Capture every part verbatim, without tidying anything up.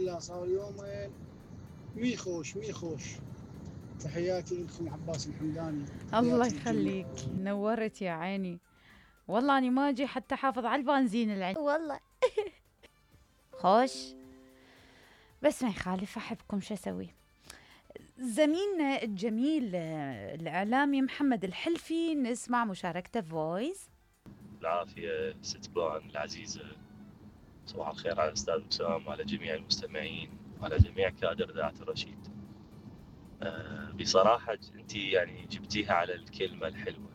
بالله صار يومين ميخوش ميخوش. تحياتي لكم عباس الحمداني. الله تحياتي للجميع. يخليك، نورت يا عيني. والله أنا ما أجي حتى حافظ على البنزين العين والله. خوش، بس ما يخالف، أحبكم، شو أسوي. زميلنا الجميل آه، الإعلامي محمد الحلفي، نسمع مشاركته فويس. العافية ست بان العزيزة، صباح الخير على الأستاذ وسام وعلى جميع المستمعين وعلى جميع كادر ذات الرشيد. أه بصراحة أنت يعني جبتيها على الكلمة الحلوة،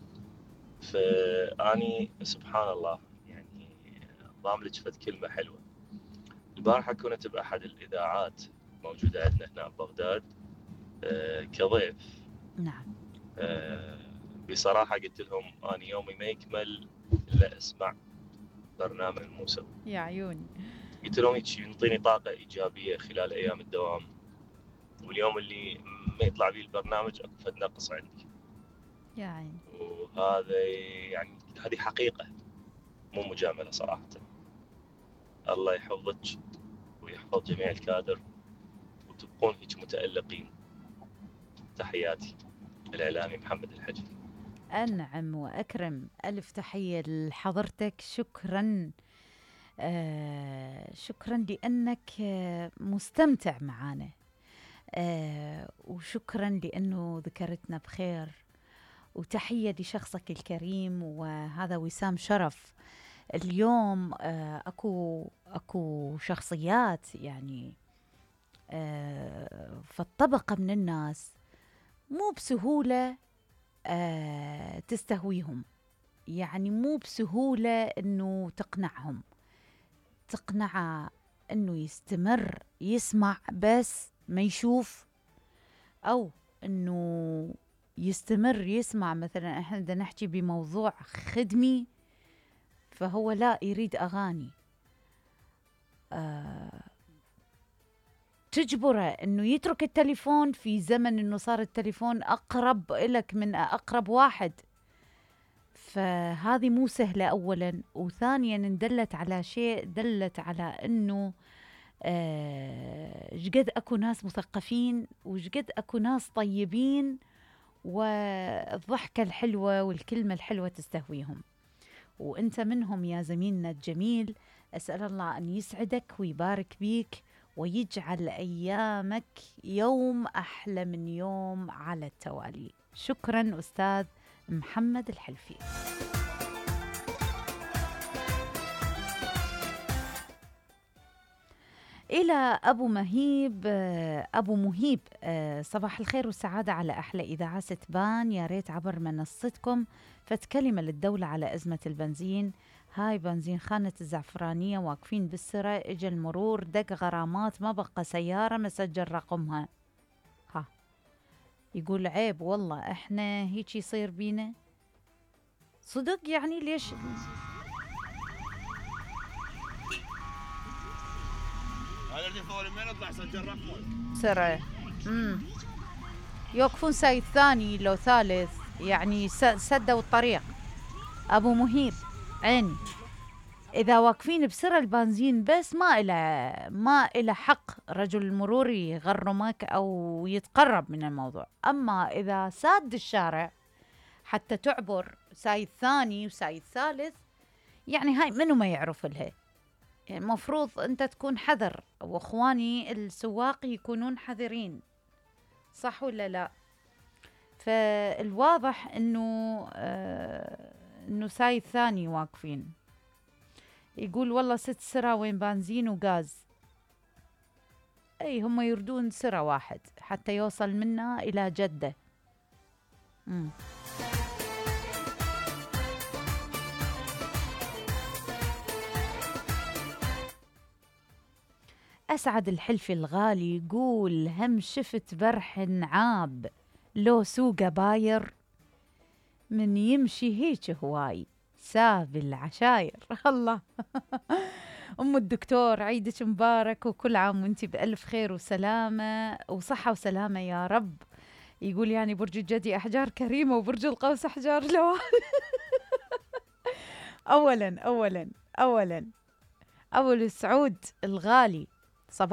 فأني سبحان الله يعني ضاملك فد كلمة حلوة. البارحة كنت بأحد الإذاعات موجودة عندنا هنا ببغداد أه كضيف. نعم. أه بصراحة قلت لهم أنا يومي ما يكمل إلا أسمع برنامج الموسم. يا عيوني. قلت لهم هيك ينطيني طاقة إيجابية خلال أيام الدوام، واليوم اللي ما يطلع بيه البرنامج أكو فد نقص عندي. يا عيني. وهذا يعني هذه حقيقة مو مجاملة صراحة. الله يحفظك ويحفظ جميع الكادر وتبقون هيك متألقين. تحياتي، الإعلامي محمد الحجي. أنعم وأكرم، ألف تحية لحضرتك. شكرا آه شكرا لأنك آه مستمتع معنا، آه وشكرا لأنه ذكرتنا بخير، وتحية لشخصك الكريم. وهذا وسام شرف. اليوم آه أكو أكو شخصيات يعني آه فالطبقة من الناس مو بسهولة آه تستهويهم، يعني مو بسهولة إنه تقنعهم، تقنعه إنه يستمر يسمع بس ما يشوف، أو إنه يستمر يسمع. مثلا إحنا بدنا نحكي بموضوع خدمي فهو لا يريد أغاني. آه تجبره إنه يترك التليفون في زمن إنه صار التليفون أقرب إلك من أقرب واحد. فهذه مو سهلة أولاً، وثانياً دلت على شيء، دلت على أنه جقد أكو ناس مثقفين وجقد أكو ناس طيبين، والضحكة الحلوة والكلمة الحلوة تستهويهم، وأنت منهم يا زميلنا الجميل. أسأل الله أن يسعدك ويبارك بيك ويجعل أيامك يوم أحلى من يوم على التوالي. شكراً أستاذ محمد الحلفي. إلى أبو مهيب أبو مهيب، صباح الخير والسعادة على أحلى إذاعة ستبان. يا ريت عبر منصتكم فت كلمة للدولة على أزمة البنزين. هاي بنزين خانة الزعفرانية واقفين بالسرة، إجا المرور دق غرامات، ما بقى سيارة مسجل رقمها. ها يقول عيب والله إحنا هيك يصير بينا صدق، يعني ليش هذا اللي فوري من يطلع سجل رقمك سرعة امم يوقفون سايد ثاني لو ثالث، يعني سدوا الطريق. أبو مهيب عيني، إذا واقفين بسرعة البنزين بس ما إلى ما إلى حق رجل المرور يغرمك أو يتقرب من الموضوع. أما إذا ساد الشارع حتى تعبر سايد ثاني وسايد ثالث، يعني هاي منو ما يعرف لها. يعني المفروض أنت تكون حذر، وإخواني السواق يكونون حذرين، صح ولا لا؟ فالواضح إنه آه إنه سايد ثاني واقفين. يقول والله ست سرة وين بنزين وغاز. أي هم يردون سرة واحد حتى يوصل منا إلى جدة. مم. أسعد الحلفي الغالي يقول هم شفت برح عاب لو سوقه باير، من يمشي هيك هواي ساب العشاير. الله. أم الدكتور عيدك مبارك وكل عام وانتي بألف خير وسلامة وصحة وسلامة يا رب. يقول يعني برج الجدي أحجار كريمة وبرج القوس أحجار لوان. أولا أولا أولا أبو السعود الغالي،